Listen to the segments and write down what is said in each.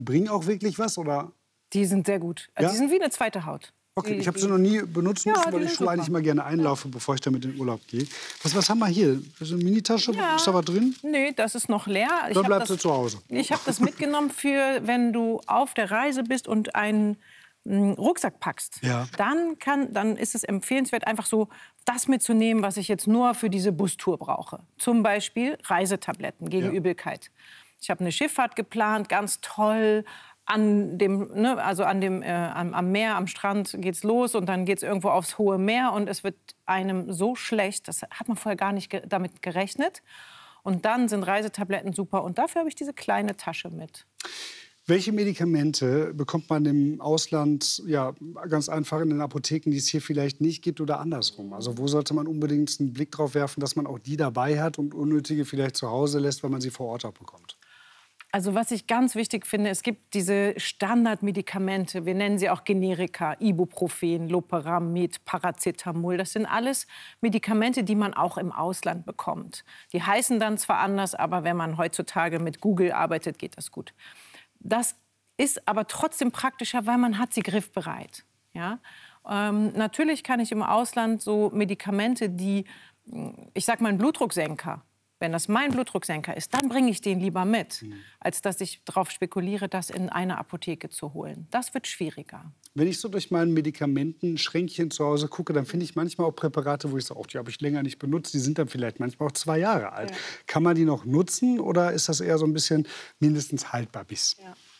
bringen auch wirklich was, oder? Die sind sehr gut. Also Ja? die sind wie eine zweite Haut. Okay, ich habe sie noch nie benutzen müssen, weil ich Schuhe eigentlich immer gerne einlaufe, bevor ich damit in den Urlaub gehe. Was haben wir hier? Das ist eine Minitasche? Ja. Ist da was drin? Nee, das ist noch leer. Dann bleibt sie zu Hause. Ich habe das mitgenommen für, wenn du auf der Reise bist und einen Rucksack packst. Ja. Dann ist es empfehlenswert, einfach so das mitzunehmen, was ich jetzt nur für diese Bustour brauche. Zum Beispiel Reisetabletten gegen Übelkeit. Ich habe eine Schifffahrt geplant, ganz toll. Am Meer, am Strand geht's los und dann geht's irgendwo aufs hohe Meer und es wird einem so schlecht, das hat man vorher gar nicht damit gerechnet. Und dann sind Reisetabletten super und dafür habe ich diese kleine Tasche mit. Welche Medikamente bekommt man im Ausland ganz einfach in den Apotheken, die es hier vielleicht nicht gibt, oder andersrum? Also wo sollte man unbedingt einen Blick drauf werfen, dass man auch die dabei hat und unnötige vielleicht zu Hause lässt, weil man sie vor Ort auch bekommt? Also was ich ganz wichtig finde, es gibt diese Standardmedikamente, wir nennen sie auch Generika, Ibuprofen, Loperamid, Paracetamol. Das sind alles Medikamente, die man auch im Ausland bekommt. Die heißen dann zwar anders, aber wenn man heutzutage mit Google arbeitet, geht das gut. Das ist aber trotzdem praktischer, weil man hat sie griffbereit. Ja? Natürlich kann ich im Ausland so Medikamente, die, ich sag mal, einen Blutdrucksenker, wenn das mein Blutdrucksenker ist, dann bringe ich den lieber mit, als dass ich darauf spekuliere, das in eine Apotheke zu holen. Das wird schwieriger. Wenn ich so durch mein Medikamentenschränkchen zu Hause gucke, dann finde ich manchmal auch Präparate, wo ich sage, die habe ich länger nicht benutzt. Die sind dann vielleicht manchmal auch 2 Jahre alt. Ja. Kann man die noch nutzen oder ist das eher so ein bisschen mindestens haltbar bis?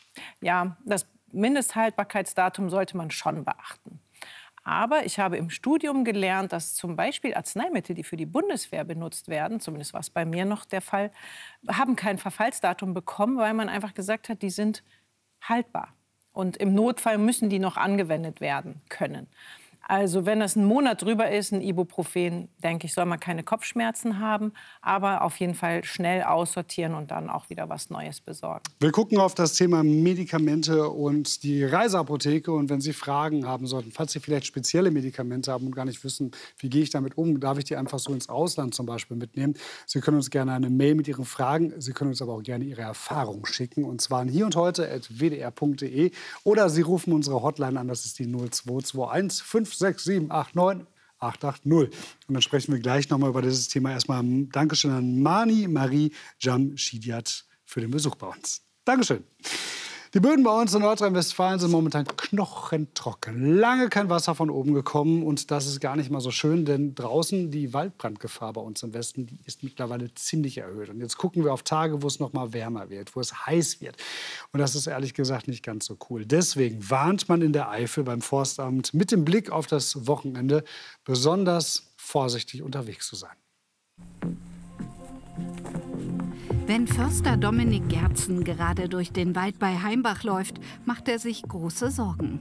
Ja, das Mindesthaltbarkeitsdatum sollte man schon beachten. Aber ich habe im Studium gelernt, dass zum Beispiel Arzneimittel, die für die Bundeswehr benutzt werden, zumindest war es bei mir noch der Fall, haben kein Verfallsdatum bekommen, weil man einfach gesagt hat, die sind haltbar. Und im Notfall müssen die noch angewendet werden können. Also wenn das einen Monat drüber ist, ein Ibuprofen, denke ich, soll man keine Kopfschmerzen haben, aber auf jeden Fall schnell aussortieren und dann auch wieder was Neues besorgen. Wir gucken auf das Thema Medikamente und die Reiseapotheke. Und wenn Sie Fragen haben sollten, falls Sie vielleicht spezielle Medikamente haben und gar nicht wissen, wie gehe ich damit um, darf ich die einfach so ins Ausland zum Beispiel mitnehmen. Sie können uns gerne eine Mail mit Ihren Fragen, Sie können uns aber auch gerne Ihre Erfahrungen schicken. Und zwar an hierundheute@wdr.de oder Sie rufen unsere Hotline an, das ist die 0221 56789 880. Und dann sprechen wir gleich noch mal über dieses Thema. Erstmal Dankeschön an Mani Marie Jamshidiat für den Besuch bei uns. Dankeschön. Die Böden bei uns in Nordrhein-Westfalen sind momentan knochentrocken. Lange kein Wasser von oben gekommen und das ist gar nicht mal so schön, denn draußen die Waldbrandgefahr bei uns im Westen, die ist mittlerweile ziemlich erhöht. Und jetzt gucken wir auf Tage, wo es noch mal wärmer wird, wo es heiß wird. Und das ist ehrlich gesagt nicht ganz so cool. Deswegen warnt man in der Eifel beim Forstamt mit dem Blick auf das Wochenende besonders vorsichtig unterwegs zu sein. Wenn Förster Dominik Gerzen gerade durch den Wald bei Heimbach läuft, macht er sich große Sorgen.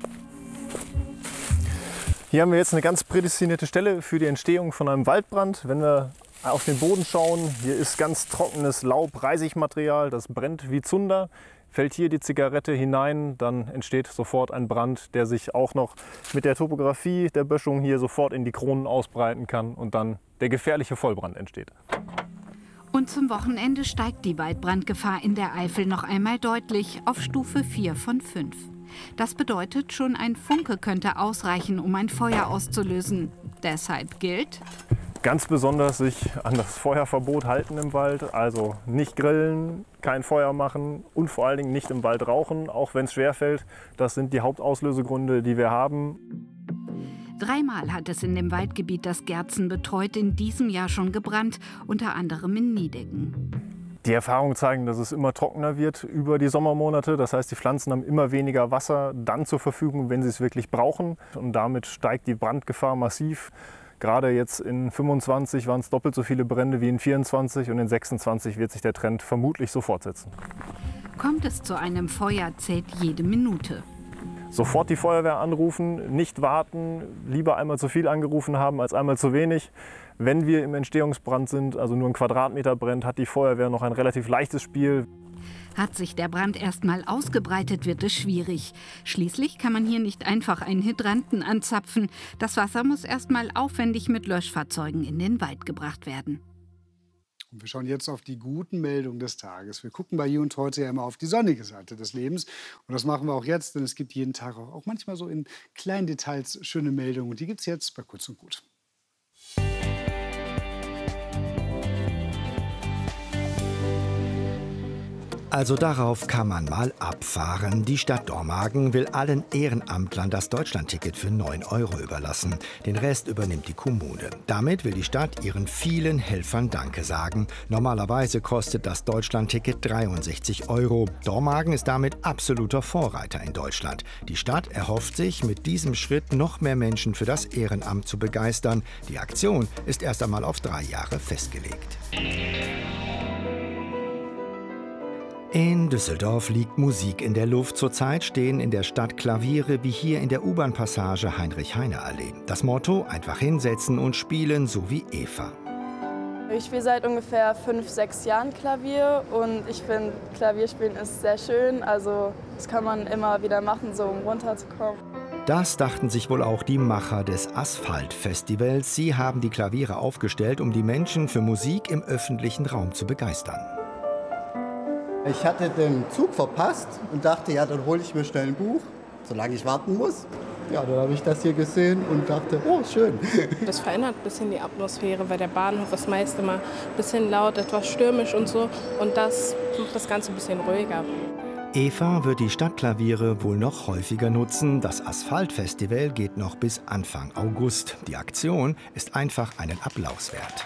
Hier haben wir jetzt eine ganz prädestinierte Stelle für die Entstehung von einem Waldbrand. Wenn wir auf den Boden schauen, hier ist ganz trockenes Laub, Reisigmaterial, das brennt wie Zunder. Fällt hier die Zigarette hinein, dann entsteht sofort ein Brand, der sich auch noch mit der Topografie der Böschung hier sofort in die Kronen ausbreiten kann und dann der gefährliche Vollbrand entsteht. Und zum Wochenende steigt die Waldbrandgefahr in der Eifel noch einmal deutlich auf Stufe 4 von 5. Das bedeutet, schon ein Funke könnte ausreichen, um ein Feuer auszulösen. Deshalb gilt: Ganz besonders sich an das Feuerverbot halten im Wald, also nicht grillen, kein Feuer machen und vor allen Dingen nicht im Wald rauchen, auch wenn es schwerfällt. Das sind die Hauptauslösegründe, die wir haben. 3-mal hat es in dem Waldgebiet, das Gerzen betreut, in diesem Jahr schon gebrannt, unter anderem in Niedecken. Die Erfahrungen zeigen, dass es immer trockener wird über die Sommermonate. Das heißt, die Pflanzen haben immer weniger Wasser dann zur Verfügung, wenn sie es wirklich brauchen. Und damit steigt die Brandgefahr massiv. Gerade jetzt in 25 waren es doppelt so viele Brände wie in 24 und in 26 wird sich der Trend vermutlich so fortsetzen. Kommt es zu einem Feuer, zählt jede Minute. Sofort die Feuerwehr anrufen, nicht warten, lieber einmal zu viel angerufen haben als einmal zu wenig. Wenn wir im Entstehungsbrand sind, also nur ein Quadratmeter brennt, hat die Feuerwehr noch ein relativ leichtes Spiel. Hat sich der Brand erstmal ausgebreitet, wird es schwierig. Schließlich kann man hier nicht einfach einen Hydranten anzapfen. Das Wasser muss erstmal aufwendig mit Löschfahrzeugen in den Wald gebracht werden. Und wir schauen jetzt auf die guten Meldungen des Tages. Wir gucken bei Hier und Heute ja immer auf die sonnige Seite des Lebens. Und das machen wir auch jetzt, denn es gibt jeden Tag auch manchmal so in kleinen Details schöne Meldungen. Und die gibt es jetzt bei Kurz und Gut. Also darauf kann man mal abfahren. Die Stadt Dormagen will allen Ehrenamtlern das Deutschlandticket für 9 € überlassen. Den Rest übernimmt die Kommune. Damit will die Stadt ihren vielen Helfern Danke sagen. Normalerweise kostet das Deutschlandticket 63 €. Dormagen ist damit absoluter Vorreiter in Deutschland. Die Stadt erhofft sich, mit diesem Schritt noch mehr Menschen für das Ehrenamt zu begeistern. Die Aktion ist erst einmal auf 3 Jahre festgelegt. In Düsseldorf liegt Musik in der Luft. Zurzeit stehen in der Stadt Klaviere wie hier in der U-Bahn-Passage Heinrich-Heine-Allee. Das Motto: einfach hinsetzen und spielen, so wie Eva. Ich spiele seit ungefähr 5, 6 Jahren Klavier und ich finde, Klavierspielen ist sehr schön. Also das kann man immer wieder machen, so um runterzukommen. Das dachten sich wohl auch die Macher des Asphalt-Festivals. Sie haben die Klaviere aufgestellt, um die Menschen für Musik im öffentlichen Raum zu begeistern. Ich hatte den Zug verpasst und dachte, ja, dann hole ich mir schnell ein Buch, solange ich warten muss. Ja, dann habe ich das hier gesehen und dachte, oh, schön. Das verändert ein bisschen die Atmosphäre, weil der Bahnhof ist meist immer ein bisschen laut, etwas stürmisch und so. Und das macht das Ganze ein bisschen ruhiger. Eva wird die Stadtklaviere wohl noch häufiger nutzen. Das Asphalt-Festival geht noch bis Anfang August. Die Aktion ist einfach einen Applaus wert.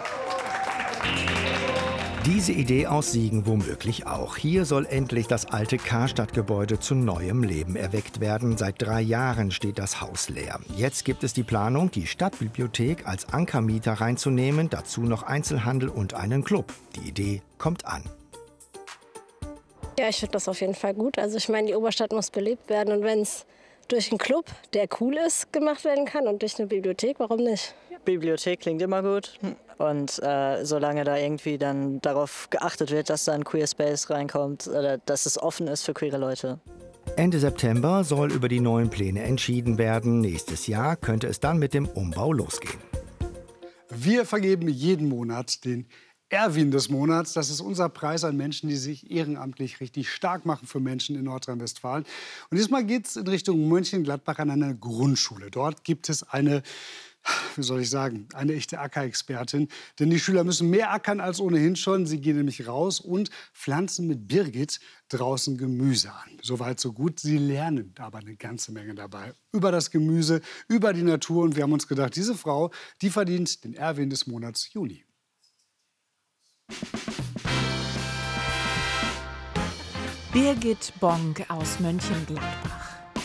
Diese Idee aus Siegen womöglich auch. Hier soll endlich das alte Karstadt-Gebäude zu neuem Leben erweckt werden. Seit 3 Jahren steht das Haus leer. Jetzt gibt es die Planung, die Stadtbibliothek als Ankermieter reinzunehmen, dazu noch Einzelhandel und einen Club. Die Idee kommt an. Ja, ich finde das auf jeden Fall gut. Also ich meine, die Oberstadt muss belebt werden und wenn es durch einen Club, der cool ist, gemacht werden kann und durch eine Bibliothek, warum nicht? Bibliothek klingt immer gut und solange da irgendwie dann darauf geachtet wird, dass da ein Queer Space reinkommt oder dass es offen ist für queere Leute. Ende September soll über die neuen Pläne entschieden werden. Nächstes Jahr könnte es dann mit dem Umbau losgehen. Wir vergeben jeden Monat den Erwin des Monats. Das ist unser Preis an Menschen, die sich ehrenamtlich richtig stark machen für Menschen in Nordrhein-Westfalen. Und diesmal geht es in Richtung Mönchengladbach an eine Grundschule. Dort gibt es eine, wie soll ich sagen, eine echte Ackerexpertin. Denn die Schüler müssen mehr ackern als ohnehin schon. Sie gehen nämlich raus und pflanzen mit Birgit draußen Gemüse an. Soweit, so gut. Sie lernen aber eine ganze Menge dabei. Über das Gemüse, über die Natur. Und wir haben uns gedacht, diese Frau, die verdient den Erwin des Monats Juni. Birgit Bonk aus Mönchengladbach.